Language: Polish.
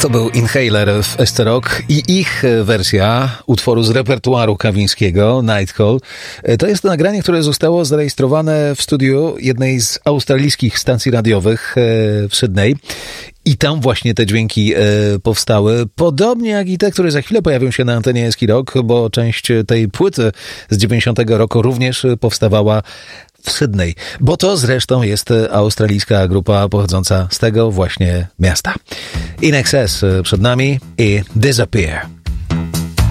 To był Inhaler w SC Rock i ich wersja utworu z repertuaru Kawińskiego, Night Call. To jest nagranie, które zostało zarejestrowane w studiu jednej z australijskich stacji radiowych w Sydney. I tam właśnie te dźwięki powstały, podobnie jak i te, które za chwilę pojawią się na antenie SC Rock, bo część tej płyty z 90 roku również powstawała w Sydney, bo to zresztą jest australijska grupa pochodząca z tego właśnie miasta. In Excess przed nami i Disappear.